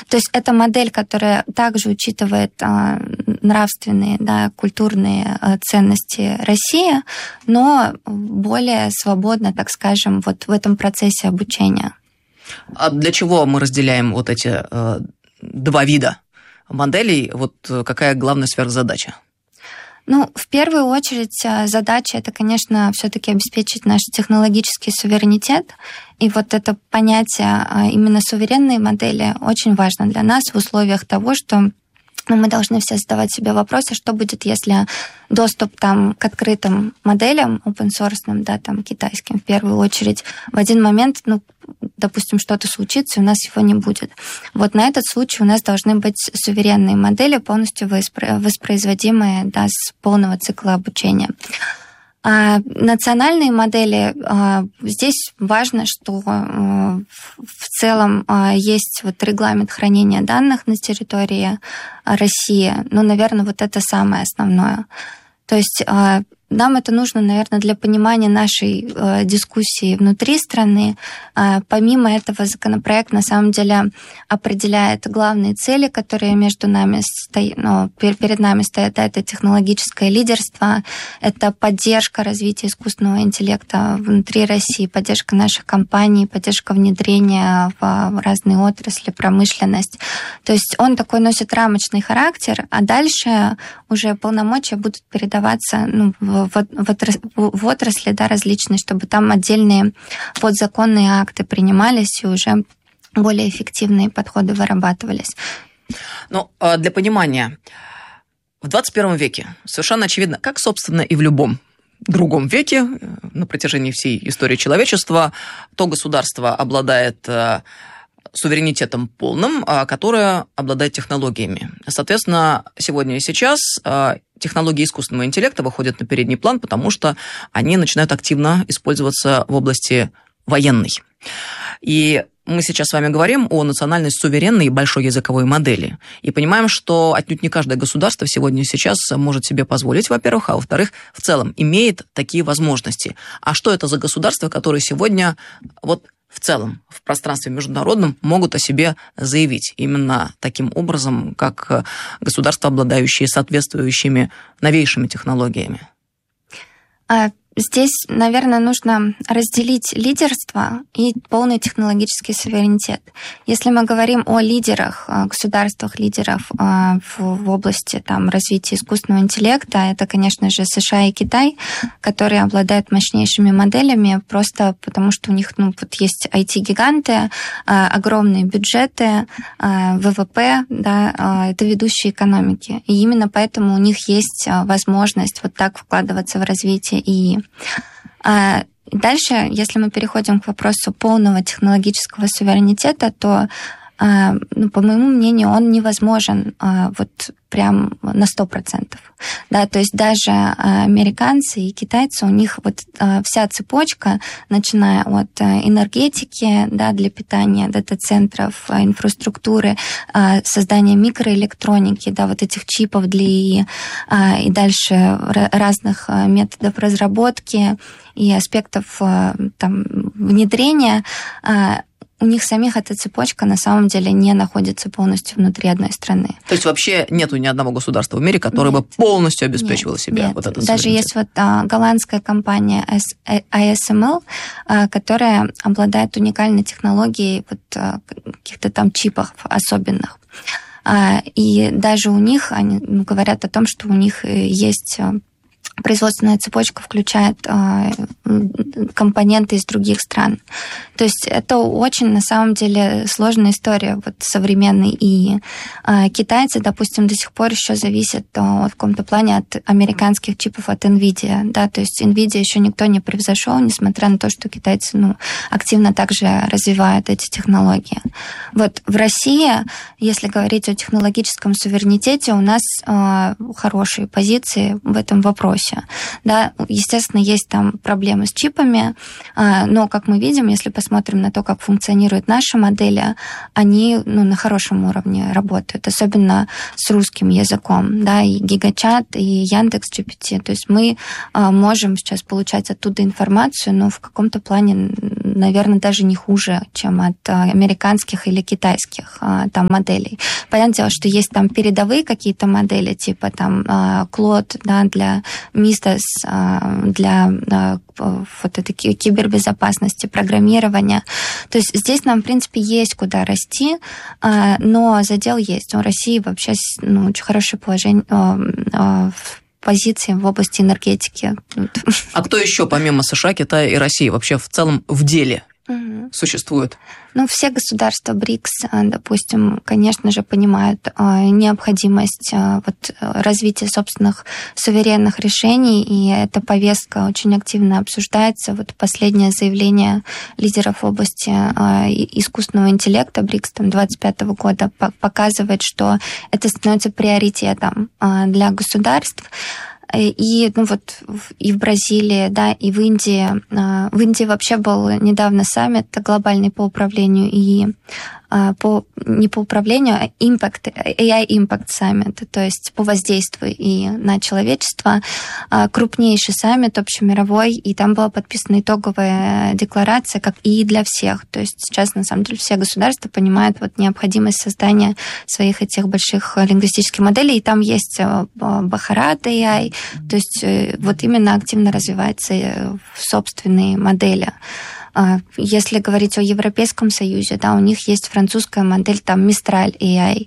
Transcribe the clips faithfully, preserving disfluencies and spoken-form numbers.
То есть это модель, которая также учитывает а, нравственные, да, культурные а, ценности России, но более свободно, так скажем, вот в этом процессе обучения. А для чего мы разделяем вот эти э, два вида моделей? Вот какая главная сверхзадача? Ну, в первую очередь задача это, конечно, все-таки обеспечить наш технологический суверенитет. И вот это понятие именно суверенной модели очень важно для нас в условиях того, что но мы должны все задавать себе вопросы, что будет, если доступ там, к открытым моделям, open-source, да, там, китайским в первую очередь, в один момент, ну, допустим, что-то случится, и у нас его не будет. Вот на этот случай у нас должны быть суверенные модели, полностью воспроизводимые, да, с полного цикла обучения. А национальные модели, здесь важно, что в целом есть вот регламент хранения данных на территории России. Ну, наверное, вот это самое основное. То есть нам это нужно, наверное, для понимания нашей э, дискуссии внутри страны. Э, помимо этого, законопроект на самом деле определяет главные цели, которые между нами стоят, ну, пер, перед нами стоят. Да, это технологическое лидерство, это поддержка развития искусственного интеллекта внутри России, поддержка наших компаний, поддержка внедрения в разные отрасли, промышленность. То есть он такой носит рамочный характер, а дальше уже полномочия будут передаваться, ну, в в отрасли, да, различные, чтобы там отдельные подзаконные акты принимались и уже более эффективные подходы вырабатывались. Ну, для понимания, в двадцать первом веке совершенно очевидно, как, собственно, и в любом другом веке на протяжении всей истории человечества, то государство обладает суверенитетом полным, которое обладает технологиями. Соответственно, сегодня и сейчас технологии искусственного интеллекта выходят на передний план, потому что они начинают активно использоваться в области военной. И мы сейчас с вами говорим о национальной суверенной большой языковой модели. И понимаем, что отнюдь не каждое государство сегодня и сейчас может себе позволить, во-первых, а во-вторых, в целом имеет такие возможности. А что это за государства, которые сегодня вот в целом в пространстве международном могут о себе заявить именно таким образом, как государства, обладающие соответствующими новейшими технологиями? Здесь, наверное, нужно разделить лидерство и полный технологический суверенитет. Если мы говорим о лидерах, государствах, лидерах в области там, развития искусственного интеллекта, это, конечно же, США и Китай, которые обладают мощнейшими моделями, просто потому что у них ну, вот есть ай ти-гиганты, огромные бюджеты, вэ вэ пэ, да, это ведущие экономики. И именно поэтому у них есть возможность вот так вкладываться в развитие ИИ. Дальше, если мы переходим к вопросу полного технологического суверенитета, то, ну, по моему мнению, он невозможен вот прям на сто процентов. Да, то есть даже американцы и китайцы, у них вот вся цепочка, начиная от энергетики, да, для питания дата-центров, инфраструктуры, создания микроэлектроники, да, вот этих чипов для ИИ, и дальше разных методов разработки и аспектов там, внедрения, у них самих эта цепочка на самом деле не находится полностью внутри одной страны. То есть вообще нету ни одного государства в мире, которое нет, бы полностью обеспечивало нет, себя нет. вот это. Даже есть вот а, голландская компания ай эс эм эл, а, которая обладает уникальной технологией вот, а, каких-то там чипов особенных. А, и даже у них они ну, говорят о том, что у них есть производственная цепочка включает э, компоненты из других стран. То есть это очень, на самом деле, сложная история вот, современной. И э, китайцы, допустим, до сих пор еще зависят э, в каком-то плане от американских чипов от NVIDIA. Да? То есть NVIDIA еще никто не превзошел, несмотря на то, что китайцы ну, активно также развивают эти технологии. Вот в России, если говорить о технологическом суверенитете, у нас э, хорошие позиции в этом вопросе. будущее. Да, естественно, есть там проблемы с чипами, но, как мы видим, если посмотрим на то, как функционируют наши модели, они ну, на хорошем уровне работают, особенно с русским языком, да, и GigaChat, и Яндекс.джи пи ти. То есть мы можем сейчас получать оттуда информацию, но в каком-то плане, наверное, даже не хуже, чем от американских или китайских там моделей. Понятное дело, что есть там передовые какие-то модели, типа там Claude, да, для Mistas, для вот этой кибербезопасности, программирования. То есть здесь нам, в принципе, есть куда расти, но задел есть. У России вообще ну, очень хорошее положение в позиции в области энергетики. А кто еще, помимо США, Китая и России, вообще в целом в деле угу. существует? Ну, все государства БРИКС, допустим, конечно же, понимают необходимость вот, развития собственных суверенных решений, и эта повестка очень активно обсуждается. Вот последнее заявление лидеров в области искусственного интеллекта БРИКС там, двадцать пятого года показывает, что это становится приоритетом для государств. И, ну, вот, и в Бразилии, да, и в Индии. В Индии вообще был недавно саммит глобальный по управлению и по, не по управлению, а Impact, эй ай Impact Summit, то есть по воздействию и на человечество. Крупнейший саммит общемировой, и там была подписана итоговая декларация, как и для всех. То есть сейчас, на самом деле, все государства понимают вот необходимость создания своих этих больших лингвистических моделей, и там есть Бахарат эй ай, то есть вот именно активно развиваются собственные модели. Если говорить о Европейском Союзе, да, у них есть французская модель, там, Mistral эй ай,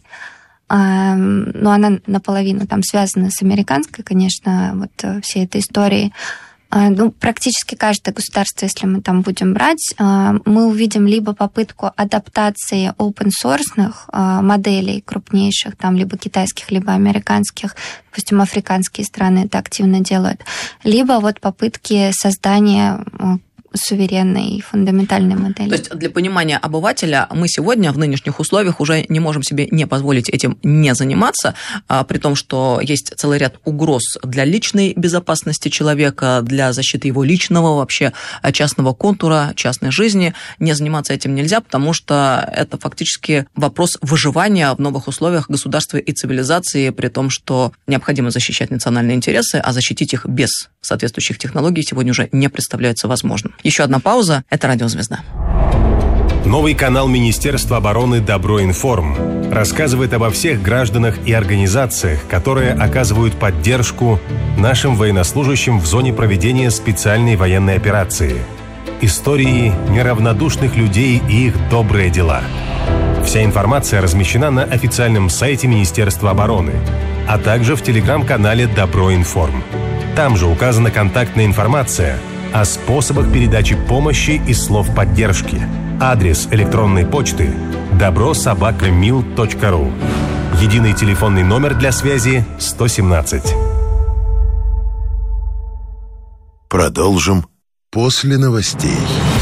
но она наполовину там связана с американской, конечно, вот всей этой историей. Ну, практически каждое государство, если мы там будем брать, мы увидим либо попытку адаптации open-source моделей крупнейших, там, либо китайских, либо американских, допустим, африканские страны это активно делают, либо вот попытки создания суверенной и фундаментальной модели. То есть для понимания обывателя мы сегодня в нынешних условиях уже не можем себе не позволить этим не заниматься, а, при том, что есть целый ряд угроз для личной безопасности человека, для защиты его личного вообще частного контура, частной жизни. Не заниматься этим нельзя, потому что это фактически вопрос выживания в новых условиях государства и цивилизации, при том, что необходимо защищать национальные интересы, а защитить их без соответствующих технологий сегодня уже не представляется возможным. Еще одна пауза. Это «Радио Звезда». Новый канал Министерства обороны «Доброинформ» рассказывает обо всех гражданах и организациях, которые оказывают поддержку нашим военнослужащим в зоне проведения специальной военной операции. Истории неравнодушных людей и их добрые дела. Вся информация размещена на официальном сайте Министерства обороны, а также в телеграм-канале «Доброинформ». Там же указана контактная информация о способах передачи помощи и слов поддержки. Адрес электронной почты добро собака мил точка ру. Единый телефонный номер для связи сто семнадцать. Продолжим после новостей.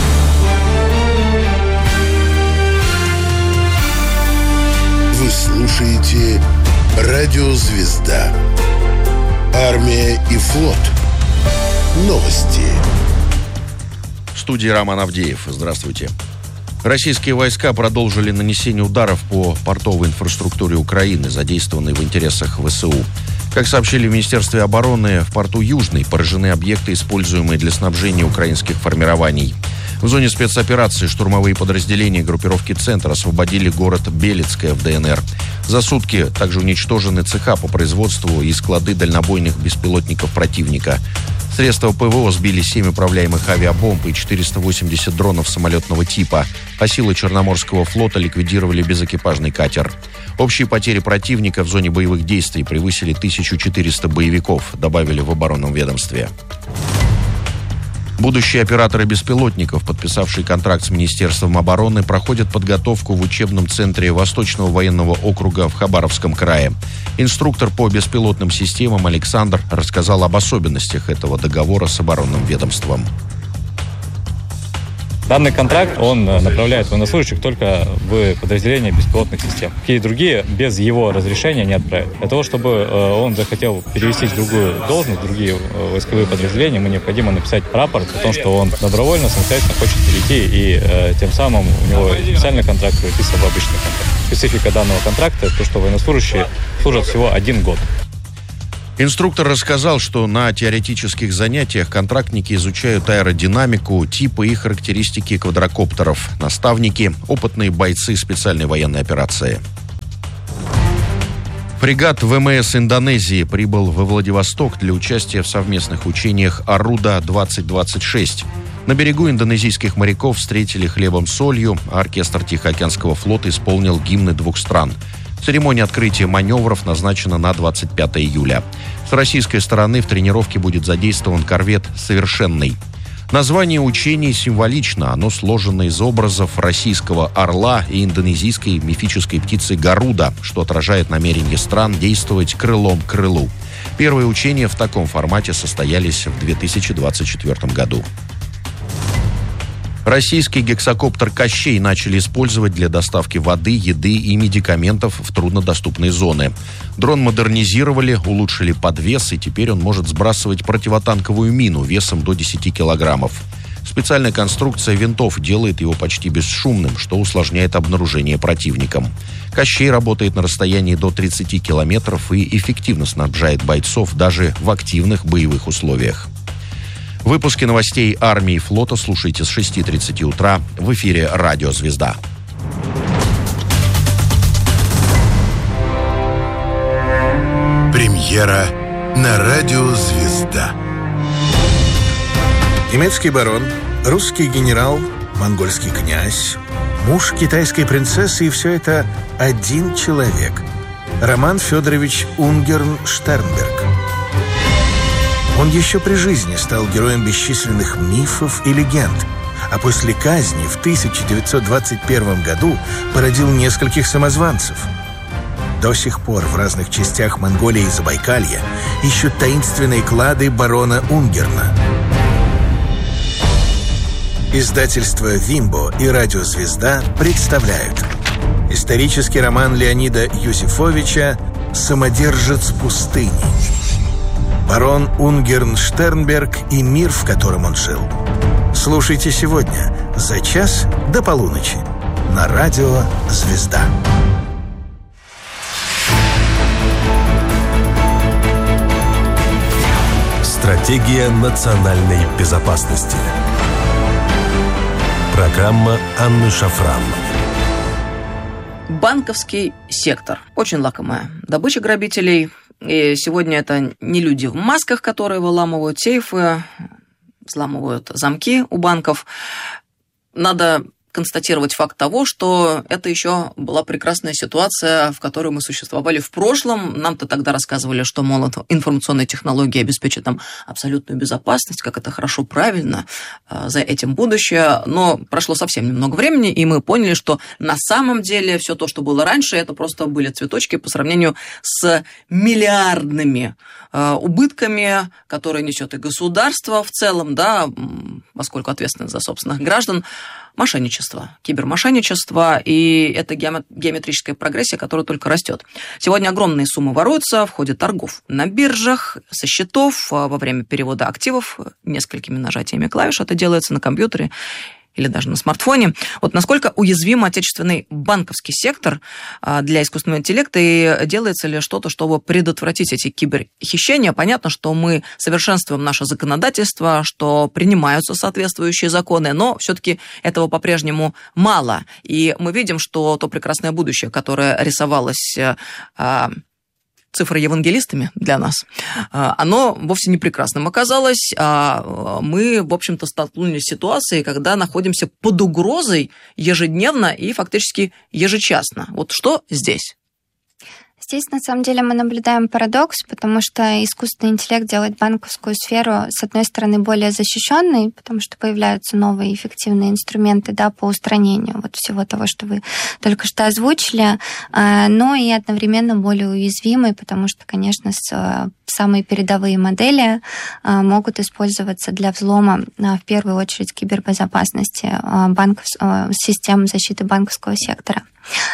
Вы слушаете «Радио Звезда». Армия и флот. Новости. В студии Роман Авдеев. Здравствуйте. Российские войска продолжили нанесение ударов по портовой инфраструктуре Украины, задействованной в интересах ВСУ. Как сообщили в Министерстве обороны, в порту Южный поражены объекты, используемые для снабжения украинских формирований. В зоне спецоперации штурмовые подразделения группировки «Центр» освободили город Белецкое в ДНР. За сутки также уничтожены цеха по производству и склады дальнобойных беспилотников противника. Средства ПВО сбили семь управляемых авиабомб и четыреста восемьдесят дронов самолетного типа, а силы Черноморского флота ликвидировали безэкипажный катер. Общие потери противника в зоне боевых действий превысили тысячу четыреста боевиков, добавили в оборонном ведомстве. Будущие операторы беспилотников, подписавшие контракт с Министерством обороны, проходят подготовку в учебном центре Восточного военного округа в Хабаровском крае. Инструктор по беспилотным системам Александр рассказал об особенностях этого договора с оборонным ведомством. Данный контракт, он направляет военнослужащих только в подразделения беспилотных систем. Какие другие без его разрешения не отправят. Для того, чтобы он захотел перевестись в другую должность, в другие войсковые подразделения, ему необходимо написать рапорт о том, что он добровольно, самостоятельно хочет перейти, и э, тем самым у него специальный контракт превратится в обычный контракт. Специфика данного контракта – то, что военнослужащие служат всего один год. Инструктор рассказал, что на теоретических занятиях контрактники изучают аэродинамику, типы и характеристики квадрокоптеров. Наставники – опытные бойцы специальной военной операции. Фрегат ВМС Индонезии прибыл во Владивосток для участия в совместных учениях «Аруда-двадцать двадцать шесть». На берегу индонезийских моряков встретили хлебом-солью, а оркестр Тихоокеанского флота исполнил гимны двух стран. Церемония открытия маневров назначена на двадцать пятое июля. С российской стороны в тренировке будет задействован корвет «Совершенный». Название учений символично. Оно сложено из образов российского орла и индонезийской мифической птицы Гаруда, что отражает намерение стран действовать крылом к крылу. Первые учения в таком формате состоялись в две тысячи двадцать четвёртом году. Российский гексакоптер «Кощей» начали использовать для доставки воды, еды и медикаментов в труднодоступные зоны. Дрон модернизировали, улучшили подвес, и теперь он может сбрасывать противотанковую мину весом до десяти килограммов. Специальная конструкция винтов делает его почти бесшумным, что усложняет обнаружение противником. «Кощей» работает на расстоянии до тридцати километров и эффективно снабжает бойцов даже в активных боевых условиях. Выпуски новостей армии и флота слушайте с шести тридцати утра в эфире «Радио Звезда». Премьера на «Радио Звезда». Немецкий барон, русский генерал, монгольский князь, муж китайской принцессы, и все это один человек. Роман Федорович Унгерн-Штернберг. Он еще при жизни стал героем бесчисленных мифов и легенд, а после казни в тысяча девятьсот двадцать первом году породил нескольких самозванцев. До сих пор в разных частях Монголии и Забайкалья ищут таинственные клады барона Унгерна. Издательство «Вимбо» и «Радио Звезда» представляют исторический роман Леонида Юзефовича «Самодержец пустыни». Барон Унгерн-Штернберг и мир, в котором он жил. Слушайте сегодня за час до полуночи на «Радио Звезда». Стратегия национальной безопасности. Программа Анны Шафран. Банковский сектор. Очень лакомая добыча грабителей. И сегодня это не люди в масках, которые выламывают сейфы, взламывают замки у банков. Надо констатировать факт того, что это еще была прекрасная ситуация, в которой мы существовали в прошлом. Нам-то тогда рассказывали, что, мол, информационные технологии обеспечат нам абсолютную безопасность, как это хорошо, правильно, за этим будущее. Но прошло совсем немного времени, и мы поняли, что на самом деле все то, что было раньше, это просто были цветочки по сравнению с миллиардными убытками, которые несет и государство в целом, да, поскольку ответственность за собственных граждан. Мошенничество, кибермошенничество, и это геометрическая прогрессия, которая только растет. Сегодня огромные суммы воруются в ходе торгов на биржах, со счетов, во время перевода активов, несколькими нажатиями клавиш это делается на компьютере или даже на смартфоне. Вот насколько уязвим отечественный банковский сектор для искусственного интеллекта, и делается ли что-то, чтобы предотвратить эти киберхищения? Понятно, что мы совершенствуем наше законодательство, что принимаются соответствующие законы, но все-таки этого по-прежнему мало. И мы видим, что то прекрасное будущее, которое рисовалось цифроевангелистами для нас, оно вовсе не прекрасным оказалось. Мы, в общем-то, столкнулись с ситуацией, когда находимся под угрозой ежедневно и фактически ежечасно. Вот что здесь? здесь, на самом деле, мы наблюдаем парадокс, потому что искусственный интеллект делает банковскую сферу, с одной стороны, более защищенной, потому что появляются новые эффективные инструменты, да, по устранению вот всего того, что вы только что озвучили, но и одновременно более уязвимой, потому что, конечно, самые передовые модели могут использоваться для взлома, в первую очередь, кибербезопасности банков, систем защиты банковского сектора.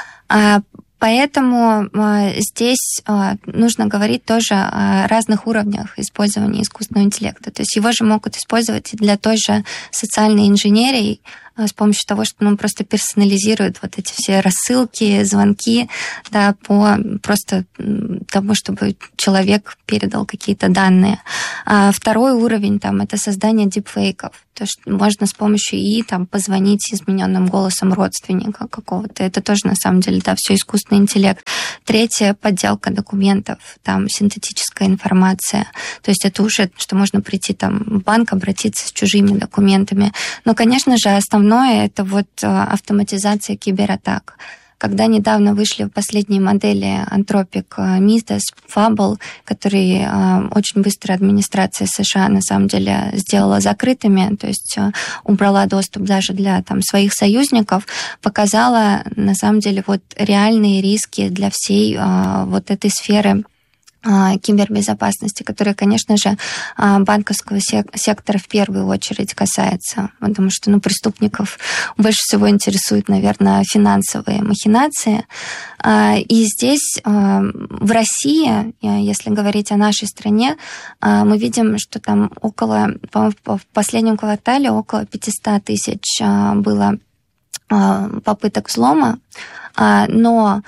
Поэтому здесь нужно говорить тоже о разных уровнях использования искусственного интеллекта. То есть его же могут использовать и для той же социальной инженерии, с помощью того, что ну, просто персонализирует вот эти все рассылки, звонки, да, по просто тому, чтобы человек передал какие-то данные. А второй уровень там, это создание дипфейков. То есть можно с помощью ИИ там, позвонить измененным голосом родственника какого-то. Это тоже, на самом деле, да, все искусственный интеллект. Третье — подделка документов, там, синтетическая информация. То есть это уже, что можно прийти там, в банк, обратиться с чужими документами. Но, конечно же, основное это вот автоматизация кибератак. Когда недавно вышли последние модели Anthropic, Midas, Fable, которые очень быстро администрация США на самом деле сделала закрытыми, то есть убрала доступ даже для там, своих союзников, показала на самом деле вот реальные риски для всей вот этой сферы кибербезопасности, которая, конечно же, банковского сектора в первую очередь касается, потому что ну, преступников больше всего интересуют, наверное, финансовые махинации. И здесь, в России, если говорить о нашей стране, мы видим, что там около, в последнем квартале около пятьсот тысяч было попыток взлома, но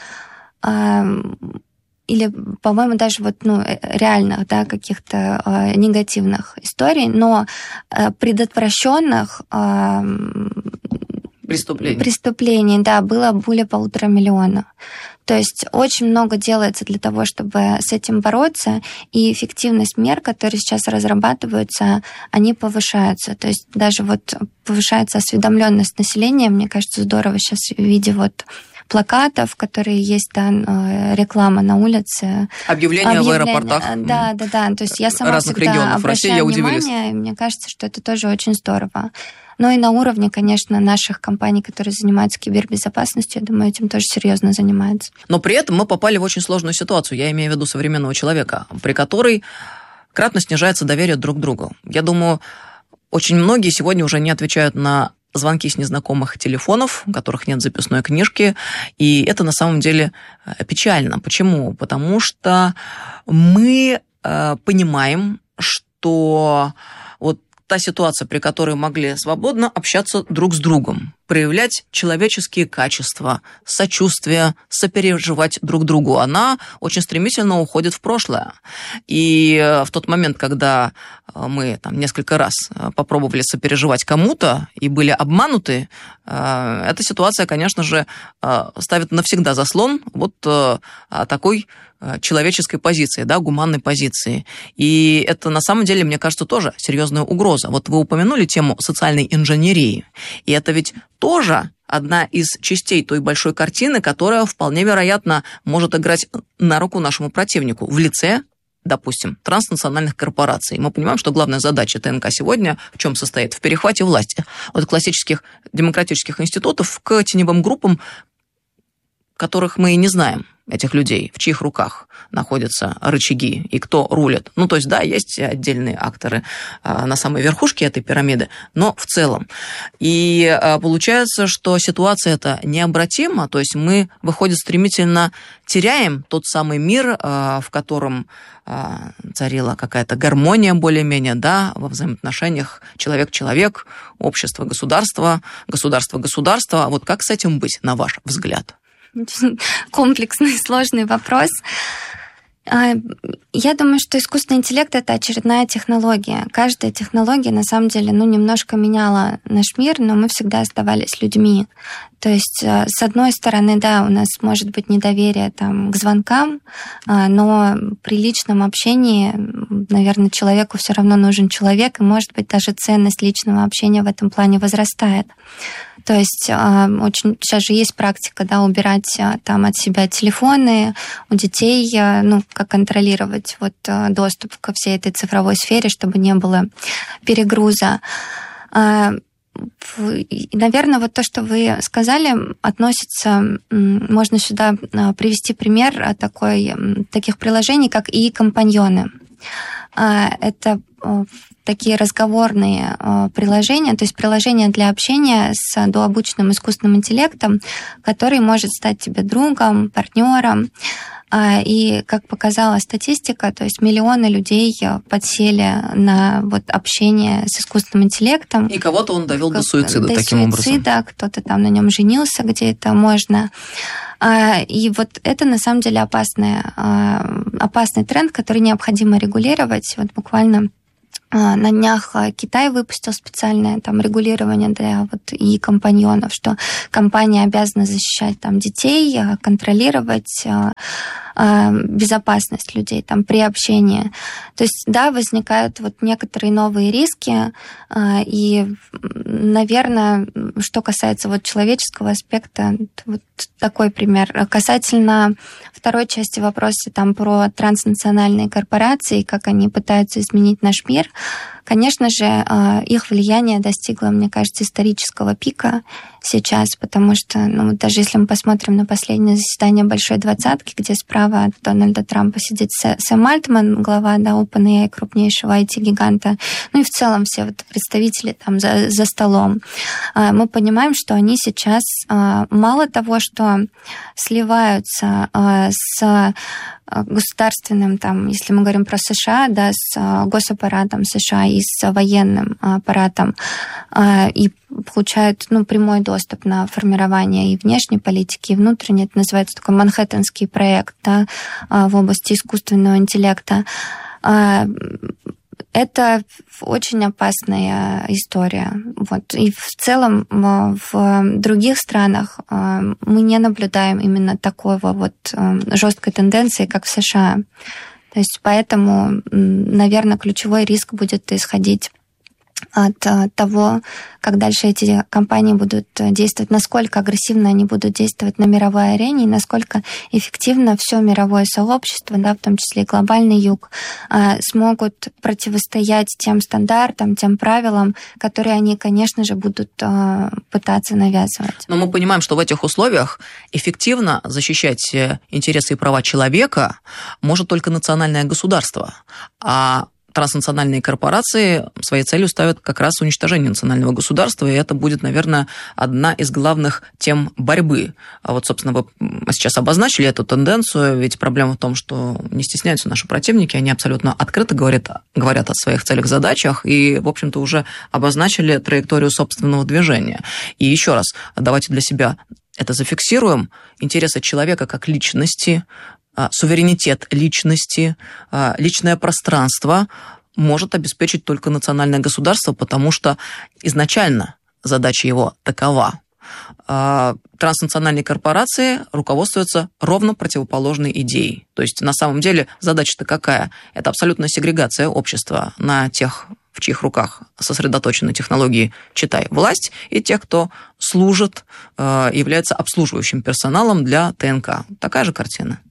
или, по-моему, даже вот, ну, реальных, да, каких-то э, негативных историй, но э, предотвращенных э, преступлений. преступлений, да, было более полутора миллиона. То есть очень много делается для того, чтобы с этим бороться, и эффективность мер, которые сейчас разрабатываются, они повышаются. То есть даже вот повышается осведомленность населения, мне кажется, здорово сейчас в виде вот плакатов, которые есть, да, реклама на улице. Объявления, Объявления в аэропортах. Да, да, да. То есть я сама разных всегда регионов России, я удивилась. Внимание, и мне кажется, что это тоже очень здорово. Но и на уровне, конечно, наших компаний, которые занимаются кибербезопасностью, я думаю, этим тоже серьезно занимаются. Но при этом мы попали в очень сложную ситуацию, я имею в виду современного человека, при которой кратно снижается доверие друг к другу. Я думаю, очень многие сегодня уже не отвечают на звонки с незнакомых телефонов, у которых нет записной книжки, и это на самом деле печально. Почему? Потому что мы э, понимаем, что вот та ситуация, при которой могли свободно общаться друг с другом, проявлять человеческие качества, сочувствие, сопереживать друг другу, она очень стремительно уходит в прошлое. И в тот момент, когда мы там несколько раз попробовали сопереживать кому-то и были обмануты, эта ситуация, конечно же, ставит навсегда заслон вот такой человеческой позиции, да, гуманной позиции. И это, на самом деле, мне кажется, тоже серьезная угроза. Вот вы упомянули тему социальной инженерии, и это ведь тоже одна из частей той большой картины, которая вполне вероятно может играть на руку нашему противнику в лице, допустим, транснациональных корпораций. Мы понимаем, что главная задача ТНК сегодня в чем состоит? В перехвате власти от классических демократических институтов к теневым группам, которых мы и не знаем, этих людей, в чьих руках находятся рычаги и кто рулит. Ну, то есть, да, есть отдельные акторы а, на самой верхушке этой пирамиды, но в целом. И а, получается, что ситуация эта необратима, то есть мы, выходит, стремительно теряем тот самый мир, а, в котором а, царила какая-то гармония более-менее, да, во взаимоотношениях человек-человек, общество-государство, государство-государство. Вот как с этим быть, на ваш взгляд? Комплексный, сложный вопрос. Я думаю, что искусственный интеллект — это очередная технология. Каждая технология, на самом деле, ну, немножко меняла наш мир, но мы всегда оставались людьми. То есть, с одной стороны, да, у нас может быть недоверие там, к звонкам, но при личном общении, наверное, человеку все равно нужен человек, и, может быть, даже ценность личного общения в этом плане возрастает. То есть очень сейчас же есть практика, да, убирать там от себя телефоны у детей, ну, как контролировать вот доступ ко всей этой цифровой сфере, чтобы не было перегруза. И, наверное, вот то, что вы сказали, относится, можно сюда привести пример такой, таких приложений, как и-компаньоны. Это такие разговорные приложения, то есть приложения для общения с дообученным искусственным интеллектом, который может стать тебе другом, партнером. И, как показала статистика, то есть миллионы людей подсели на вот общение с искусственным интеллектом. И кого-то он довел до суицида до таким суицида, образом. Кто-то там на нем женился, где это можно. И вот это, на самом деле, опасный, опасный тренд, который необходимо регулировать. Вот буквально на днях Китай выпустил специальное там регулирование для вот и компаньонов, что компания обязана защищать там детей, контролировать безопасность людей там при общении. То есть, да, возникают вот некоторые новые риски, и, наверное, что касается вот человеческого аспекта, вот такой пример. Касательно второй части вопроса там про транснациональные корпорации, как они пытаются изменить наш мир, конечно же, их влияние достигло, мне кажется, исторического пика сейчас, потому что, ну, даже если мы посмотрим на последнее заседание Большой двадцатки, где справа от Дональда Трампа сидит Сэм Альтман, глава, да, OpenAI, крупнейшего ай ти-гиганта, ну и в целом все вот представители там за, за столом, мы понимаем, что они сейчас мало того, что сливаются с государственным, там, если мы говорим про США, да, с госаппаратом США и с военным аппаратом, и получают, ну, прямой доступ на формирование и внешней политики, и внутренней. Это называется такой манхэттенский проект, да, в области искусственного интеллекта. Это очень опасная история. Вот. И в целом в других странах мы не наблюдаем именно такого вот жесткой тенденции, как в США. То есть поэтому, наверное, ключевой риск будет исходить от того, как дальше эти компании будут действовать, насколько агрессивно они будут действовать на мировой арене и насколько эффективно все мировое сообщество, да, в том числе и глобальный юг, смогут противостоять тем стандартам, тем правилам, которые они, конечно же, будут пытаться навязывать. Но мы понимаем, что в этих условиях эффективно защищать интересы и права человека может только национальное государство, а транснациональные корпорации своей целью ставят как раз уничтожение национального государства, и это будет, наверное, одна из главных тем борьбы. А вот, собственно, вы сейчас обозначили эту тенденцию, ведь проблема в том, что не стесняются наши противники, они абсолютно открыто говорят, говорят о своих целях, задачах, и, в общем-то, уже обозначили траекторию собственного движения. И еще раз, давайте для себя это зафиксируем. Интересы человека как личности, суверенитет личности, личное пространство может обеспечить только национальное государство, потому что изначально задача его такова. Транснациональные корпорации руководствуются ровно противоположной идеей. То есть на самом деле задача-то какая? Это абсолютная сегрегация общества на тех, в чьих руках сосредоточены технологии, читай, власть, и тех, кто служит, является обслуживающим персоналом для ТНК. Такая же картина.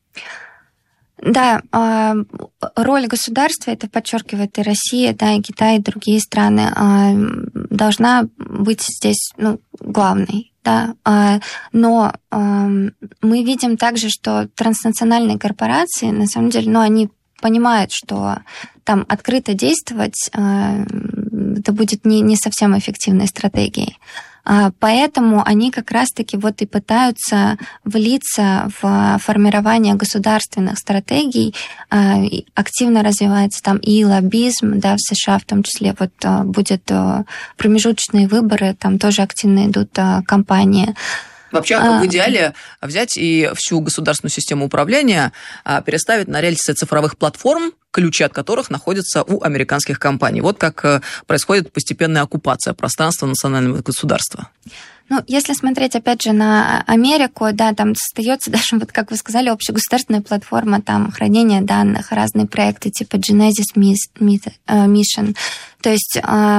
Да, роль государства, это подчеркивает и Россия, да, и Китай, и другие страны, должна быть здесь, ну, главной, да. Но мы видим также, что транснациональные корпорации, на самом деле, ну, они понимают, что там открыто действовать это будет не, не совсем эффективной стратегией. Поэтому они как раз-таки вот и пытаются влиться в формирование государственных стратегий. Активно развивается там и лоббизм, да, в США в том числе. Вот будет промежуточные выборы, там тоже активно идут кампании. Вообще, А, в идеале взять и всю государственную систему управления переставить на рельсы цифровых платформ, ключи от которых находятся у американских компаний. Вот как происходит постепенная оккупация пространства национального государства. Ну, если смотреть, опять же, на Америку, да, там остается даже, вот как вы сказали, общегосударственная платформа, там хранение данных, разные проекты типа Genesis Mission. То есть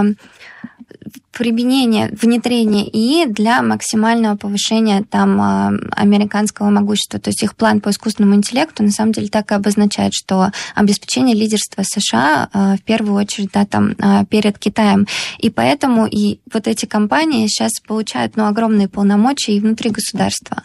применение, внедрение ИИ для максимального повышения там американского могущества. То есть их план по искусственному интеллекту на самом деле так и обозначает, что обеспечение лидерства США в первую очередь, да, там перед Китаем. И поэтому и вот эти компании сейчас получают, ну, огромные полномочия и внутри государства.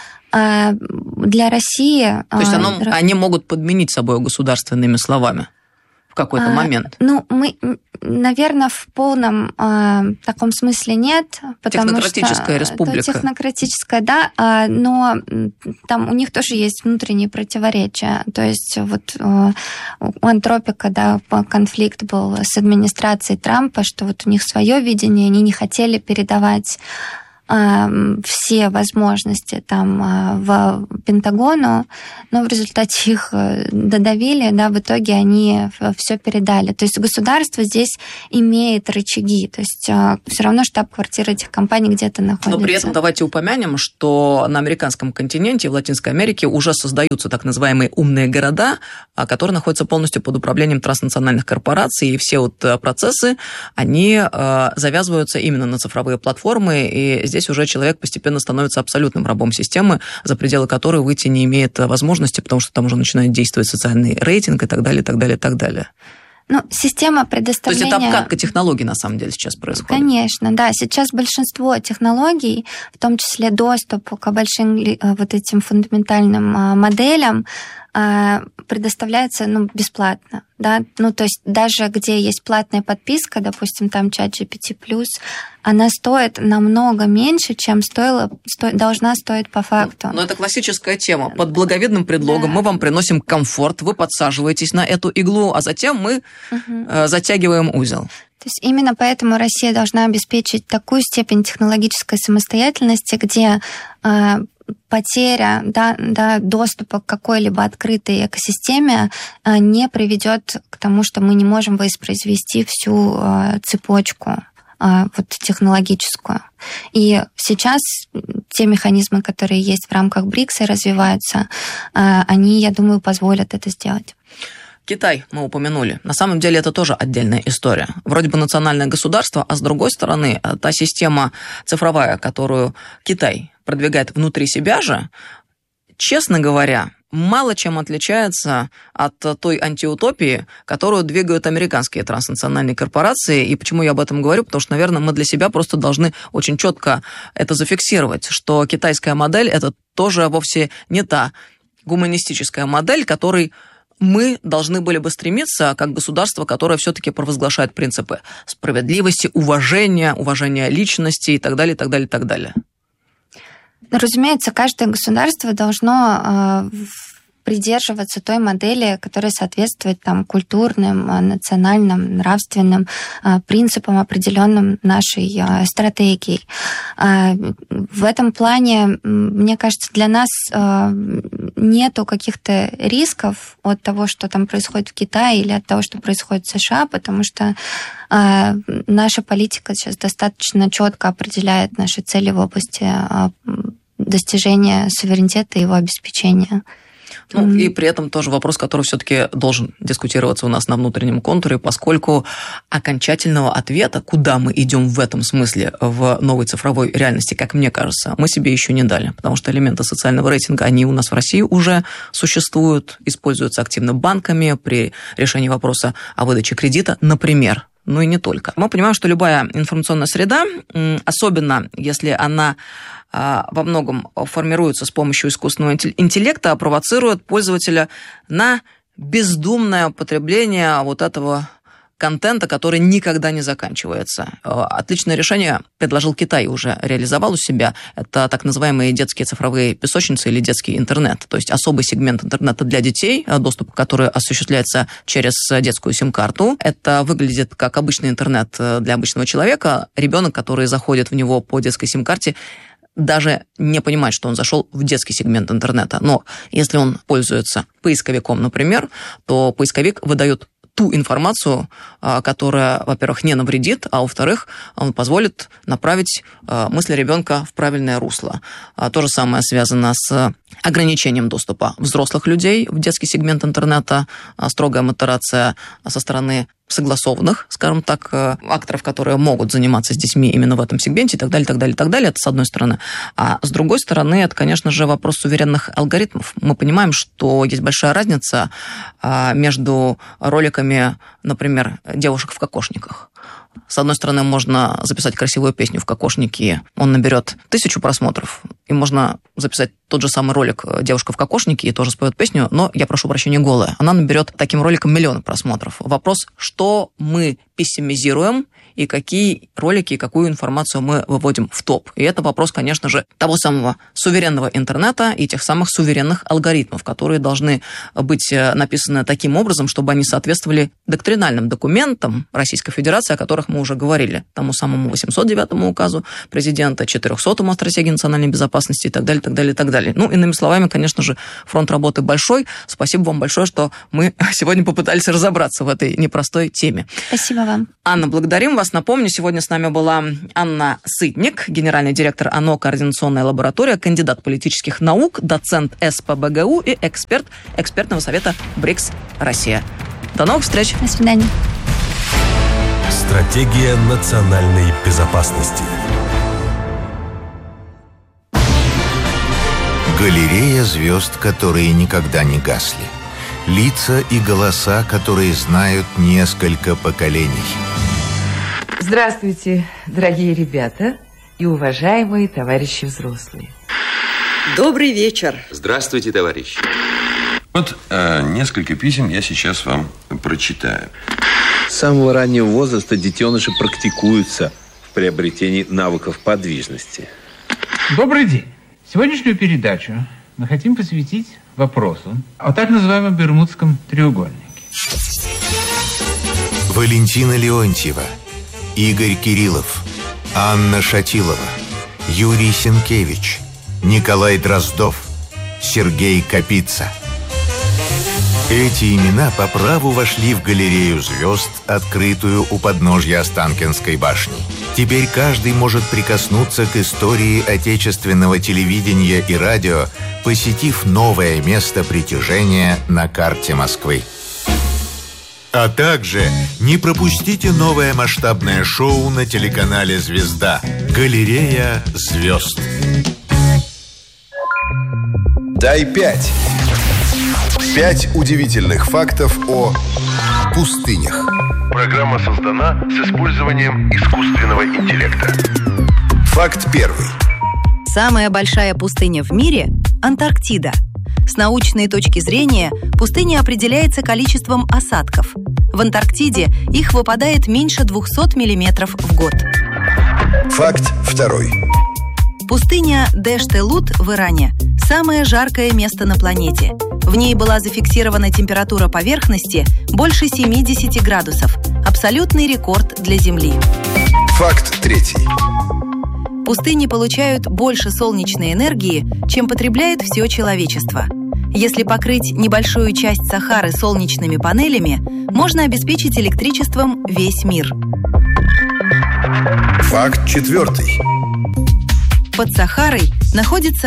Для России... То есть оно, они могут подменить собой государственными словами в какой-то а, момент? Ну, мы, наверное, в полном э, таком смысле нет. Технократическая что, республика. Технократическая, да, э, но там у них тоже есть внутренние противоречия. То есть вот э, у Антропика, да, конфликт был с администрацией Трампа, что вот у них свое видение, они не хотели передавать все возможности там в Пентагону, но в результате их додавили, да, в итоге они все передали. То есть государство здесь имеет рычаги, то есть все равно штаб-квартира этих компаний где-то находится. Но при этом давайте упомянем, что на американском континенте, в Латинской Америке уже создаются так называемые умные города, которые находятся полностью под управлением транснациональных корпораций, и все вот процессы, они завязываются именно на цифровые платформы, и здесь уже человек постепенно становится абсолютным рабом системы, за пределы которой выйти не имеет возможности, потому что там уже начинает действовать социальный рейтинг и так далее, и так далее, и так далее. Ну, система предоставления... То есть это обкатка технологий, на самом деле, сейчас происходит? Конечно, да. Сейчас большинство технологий, в том числе доступ к большим вот этим фундаментальным моделям, предоставляется, ну, бесплатно, да, ну, то есть даже где есть платная подписка, допустим, там ChatGPT плюс, она стоит намного меньше, чем стоила, сто, должна стоить по факту. Но это классическая тема. Под благовидным предлогом да. мы вам приносим комфорт, вы подсаживаетесь на эту иглу, а затем мы угу. затягиваем узел. То есть именно поэтому Россия должна обеспечить такую степень технологической самостоятельности, где э, потеря да, да, доступа к какой-либо открытой экосистеме э, не приведет к тому, что мы не можем воспроизвести всю э, цепочку э, вот, технологическую. И сейчас те механизмы, которые есть в рамках БРИКС и развиваются, э, они, я думаю, позволят это сделать. Китай мы упомянули. На самом деле это тоже отдельная история. Вроде бы национальное государство, а с другой стороны, та система цифровая, которую Китай продвигает внутри себя же, честно говоря, мало чем отличается от той антиутопии, которую двигают американские транснациональные корпорации. И почему я об этом говорю? Потому что, наверное, мы для себя просто должны очень четко это зафиксировать, что китайская модель – это тоже вовсе не та гуманистическая модель, которой мы должны были бы стремиться как государство, которое все-таки провозглашает принципы справедливости, уважения, уважения личности и так далее, и так далее, и так далее. Разумеется, каждое государство должно придерживаться той модели, которая соответствует там, культурным, национальным, нравственным принципам, определенным нашей стратегией. В этом плане, мне кажется, для нас нету каких-то рисков от того, что там происходит в Китае или от того, что происходит в США, потому что наша политика сейчас достаточно четко определяет наши цели в области достижения суверенитета и его обеспечения. Ну, mm-hmm. и при этом тоже вопрос, который все-таки должен дискутироваться у нас на внутреннем контуре, поскольку окончательного ответа, куда мы идем в этом смысле, в новой цифровой реальности, как мне кажется, мы себе еще не дали, потому что элементы социального рейтинга, они у нас в России уже существуют, используются активно банками при решении вопроса о выдаче кредита, например. Ну и не только. Мы понимаем, что любая информационная среда, особенно если она во многом формируется с помощью искусственного интеллекта, провоцирует пользователя на бездумное потребление вот этого контента, который никогда не заканчивается. Отличное решение предложил Китай, уже реализовал у себя. Это так называемые детские цифровые песочницы или детский интернет. То есть особый сегмент интернета для детей, доступ к которому осуществляется через детскую сим-карту. Это выглядит как обычный интернет для обычного человека. Ребенок, который заходит в него по детской сим-карте, даже не понимает, что он зашел в детский сегмент интернета. Но если он пользуется поисковиком, например, то поисковик выдает ту информацию, которая, во-первых, не навредит, а во-вторых, он позволит направить мысли ребенка в правильное русло. То же самое связано с ограничением доступа взрослых людей в детский сегмент интернета, строгая модерация со стороны согласованных, скажем так, акторов, которые могут заниматься с детьми именно в этом сегменте и так далее, так далее, так далее. Это с одной стороны. А с другой стороны, это, конечно же, вопрос суверенных алгоритмов. Мы понимаем, что есть большая разница между роликами, например, девушек в кокошниках. С одной стороны, можно записать красивую песню в кокошнике, он наберет тысячу просмотров, и можно записать тот же самый ролик «Девушка в кокошнике» и тоже споет песню, но, я прошу прощения, голая. Она наберет таким роликом миллионы просмотров. Вопрос, что мы пессимизируем, и какие ролики, и какую информацию мы выводим в топ. И это вопрос, конечно же, того самого суверенного интернета и тех самых суверенных алгоритмов, которые должны быть написаны таким образом, чтобы они соответствовали доктринальным документам Российской Федерации, о которых мы уже говорили, тому самому восемьсот девятому указу президента, четырехсотому о стратегии национальной безопасности и так далее, так далее, так далее. Ну, иными словами, конечно же, фронт работы большой. Спасибо вам большое, что мы сегодня попытались разобраться в этой непростой теме. Спасибо вам. Anna, благодарим вас. Напомню, сегодня с нами была Анна Сытник, генеральный директор АНО «Координационная лаборатория», кандидат политических наук, доцент эс пэ бэ гэ у и эксперт экспертного совета БРИКС Россия. До новых встреч. До свидания. Стратегия национальной безопасности. Галерея звезд, которые никогда не гасли. Лица и голоса, которые знают несколько поколений. Здравствуйте, дорогие ребята и уважаемые товарищи взрослые. Добрый вечер. Здравствуйте, товарищи. Вот э, несколько писем я сейчас вам прочитаю. С самого раннего возраста детеныши практикуются в приобретении навыков подвижности. Добрый день. Сегодняшнюю передачу мы хотим посвятить вопросу о так называемом Бермудском треугольнике. Валентина Леонтьева, Игорь Кириллов, Анна Шатилова, Юрий Сенкевич, Николай Дроздов, Сергей Капица. Эти имена по праву вошли в галерею звезд, открытую у подножья Останкинской башни. Теперь каждый может прикоснуться к истории отечественного телевидения и радио, посетив новое место притяжения на карте Москвы. А также не пропустите новое масштабное шоу на телеканале «Звезда» «Галерея звезд». Дай пять. Пять удивительных фактов о пустынях. Программа создана с использованием искусственного интеллекта. Факт первый. Самая большая пустыня в мире – Антарктида. С научной точки зрения пустыня определяется количеством осадков. В Антарктиде их выпадает меньше двухсот миллиметров в год. Факт второй. Пустыня Дэшт-э-Лут в Иране – самое жаркое место на планете. В ней была зафиксирована температура поверхности больше семидесяти градусов. Абсолютный рекорд для Земли. Факт третий. Пустыни получают больше солнечной энергии, чем потребляет все человечество. Если покрыть небольшую часть Сахары солнечными панелями, можно обеспечить электричеством весь мир. Факт четвертый. Под Сахарой находится